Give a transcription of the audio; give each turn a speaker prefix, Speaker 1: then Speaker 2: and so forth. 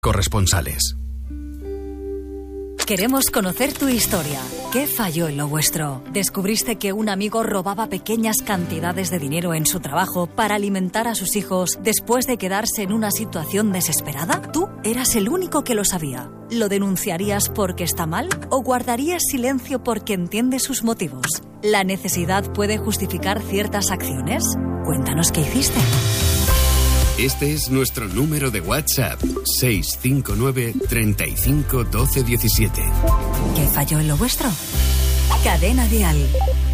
Speaker 1: corresponsales.
Speaker 2: Queremos conocer tu historia. ¿Qué falló en lo vuestro? ¿Descubriste que un amigo robaba pequeñas cantidades de dinero en su trabajo para alimentar a sus hijos después de quedarse en una situación desesperada? ¿Tú eras el único que lo sabía? ¿Lo denunciarías porque está mal o guardarías silencio porque entiendes sus motivos? ¿La necesidad puede justificar ciertas acciones? Cuéntanos qué hiciste.
Speaker 1: Este es nuestro número de WhatsApp, 659 35 12 17.
Speaker 2: ¿Qué falló en lo vuestro? Cadena Dial.